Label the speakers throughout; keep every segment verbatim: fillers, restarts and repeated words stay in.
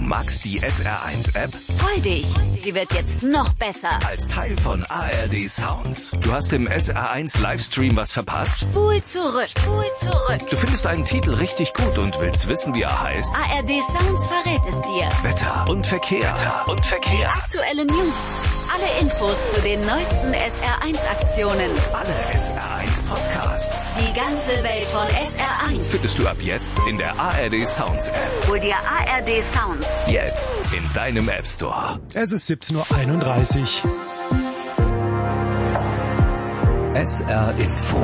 Speaker 1: magst die S R eins App?
Speaker 2: Freu dich, sie wird jetzt noch besser.
Speaker 1: Als Teil von A R D Sounds. Du hast im S R eins Livestream was verpasst?
Speaker 2: Spul zurück, spul zurück.
Speaker 1: Du findest einen Titel richtig gut und willst wissen, wie er heißt?
Speaker 2: A R D Sounds verrät es dir.
Speaker 1: Wetter und Verkehr. Wetter und Verkehr.
Speaker 2: Aktuelle News. Alle Infos zu den neuesten S R eins Aktionen.
Speaker 1: Alle S R eins Podcasts.
Speaker 2: Die ganze Welt von S R eins.
Speaker 1: Findest du ab jetzt in der A R D Sounds App.
Speaker 2: Hol dir A R D Sounds.
Speaker 1: Jetzt in deinem App Store.
Speaker 3: Es ist siebzehn Uhr einunddreißig.
Speaker 1: S R Info.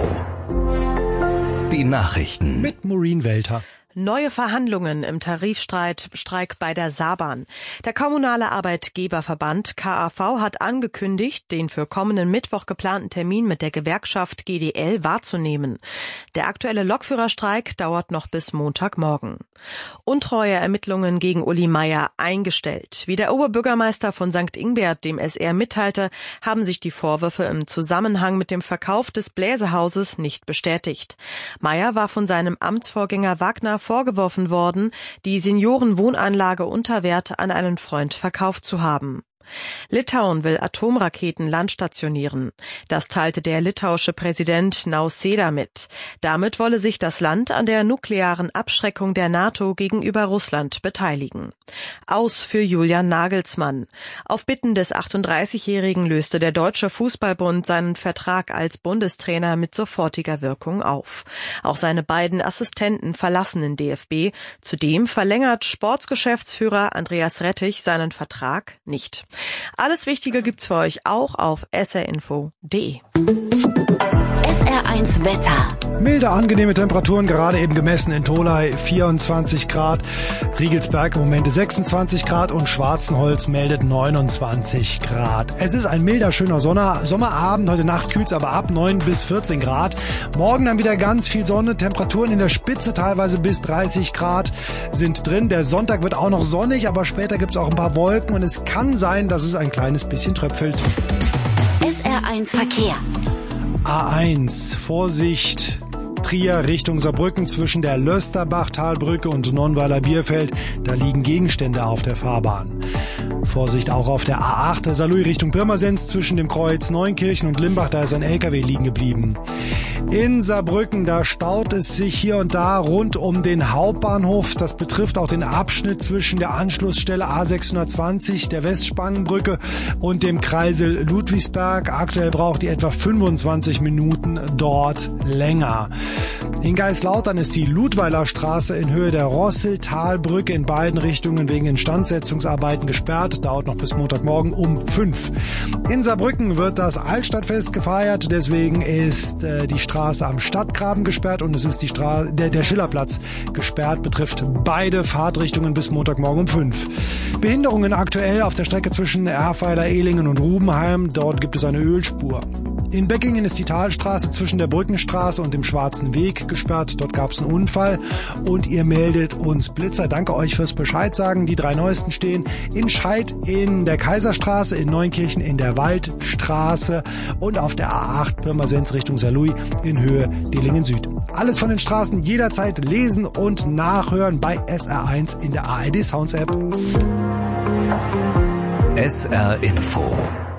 Speaker 1: Die Nachrichten.
Speaker 3: Mit Maureen Welter.
Speaker 4: Neue Verhandlungen im Tarifstreit Streik bei der Saarbahn. Der kommunale Arbeitgeberverband K A V hat angekündigt, den für kommenden Mittwoch geplanten Termin mit der Gewerkschaft G D L wahrzunehmen. Der aktuelle Lokführerstreik dauert noch bis Montagmorgen. Untreue Ermittlungen gegen Uli Meier eingestellt. Wie der Oberbürgermeister von Sankt Ingbert dem S R mitteilte, haben sich die Vorwürfe im Zusammenhang mit dem Verkauf des Bläsehauses nicht bestätigt. Meier war von seinem Amtsvorgänger Wagner vorgeworfen worden, die Seniorenwohnanlage Unterwert an einen Freund verkauft zu haben. Litauen will Atomraketen landstationieren. Das teilte der litauische Präsident Nausėda mit. Damit wolle sich das Land an der nuklearen Abschreckung der NATO gegenüber Russland beteiligen. Aus für Julian Nagelsmann. Auf Bitten des achtunddreißigjährigen löste der Deutsche Fußballbund seinen Vertrag als Bundestrainer mit sofortiger Wirkung auf. Auch seine beiden Assistenten verlassen den D F B. Zudem verlängert Sportsgeschäftsführer Andreas Rettich seinen Vertrag nicht. Alles Wichtige gibt's für euch auch auf s r info punkt d e.
Speaker 2: S R eins Wetter.
Speaker 3: Milde, angenehme Temperaturen, gerade eben gemessen in Tholey vierundzwanzig Grad, Riegelsberg im Moment sechsundzwanzig Grad und Schwarzenholz meldet neunundzwanzig Grad. Es ist ein milder, schöner Sonner- Sommerabend, heute Nacht kühlt's aber ab, neun bis vierzehn Grad. Morgen dann wieder ganz viel Sonne, Temperaturen in der Spitze teilweise bis dreißig Grad sind drin. Der Sonntag wird auch noch sonnig, aber später gibt's auch ein paar Wolken und es kann sein, dass es ein kleines bisschen tröpfelt.
Speaker 2: S R eins Verkehr.
Speaker 3: A eins, Vorsicht, Trier Richtung Saarbrücken zwischen der Lösterbachtalbrücke und Nonnweiler-Bierfeld. Da liegen Gegenstände auf der Fahrbahn. Vorsicht auch auf der A acht, der Saarlouis Richtung Pirmasens zwischen dem Kreuz Neunkirchen und Limbach. Da ist ein L K W liegen geblieben. In Saarbrücken, da staut es sich hier und da rund um den Hauptbahnhof. Das betrifft auch den Abschnitt zwischen der Anschlussstelle A sechshundertzwanzig, der Westspangenbrücke und dem Kreisel Ludwigsberg. Aktuell braucht ihr etwa fünfundzwanzig Minuten dort länger. In Geislautern ist die Ludweiler Straße in Höhe der Rosseltalbrücke in beiden Richtungen wegen Instandsetzungsarbeiten gesperrt. Dauert noch bis Montagmorgen um fünf. In Saarbrücken wird das Altstadtfest gefeiert. Deswegen ist äh, die Straße am Stadtgraben gesperrt und es ist die Stra- der, der Schillerplatz gesperrt. Betrifft beide Fahrtrichtungen bis Montagmorgen um fünf. Behinderungen aktuell auf der Strecke zwischen Erfeiler, Ehlingen und Rubenheim. Dort gibt es eine Ölspur. In Beckingen ist die Talstraße zwischen der Brückenstraße und dem Schwarzen Weg gesperrt. Dort gab es einen Unfall und ihr meldet uns Blitzer. Danke euch fürs Bescheid sagen. Die drei neuesten stehen in Scheid in der Kaiserstraße, in Neunkirchen in der Waldstraße und auf der A acht Pirmasens Richtung Saarlouis in Höhe Dillingen Süd. Alles von den Straßen jederzeit lesen und nachhören bei S R eins in der A R D Sounds App.
Speaker 1: S R Info.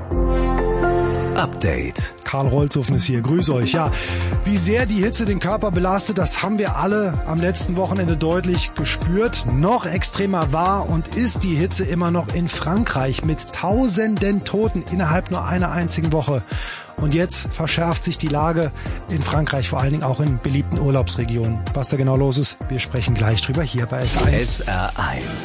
Speaker 1: Update.
Speaker 3: Karl Rolzhofen ist hier. Grüß euch. Ja, wie sehr die Hitze den Körper belastet, das haben wir alle am letzten Wochenende deutlich gespürt. Noch extremer war und ist die Hitze immer noch in Frankreich mit tausenden Toten innerhalb nur einer einzigen Woche. Und jetzt verschärft sich die Lage in Frankreich, vor allen Dingen auch in beliebten Urlaubsregionen. Was da genau los ist, wir sprechen gleich drüber hier bei S R eins.
Speaker 1: S R eins.